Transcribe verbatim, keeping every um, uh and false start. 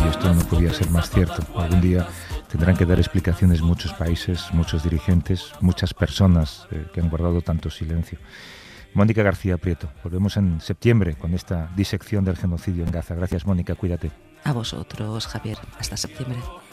esto no podía ser más cierto. Algún día tendrán que dar explicaciones muchos países, muchos dirigentes, muchas personas eh, que han guardado tanto silencio. Mónica García Prieto, volvemos en septiembre con esta disección del genocidio en Gaza. Gracias, Mónica, cuídate. A vosotros, Javier. Hasta septiembre.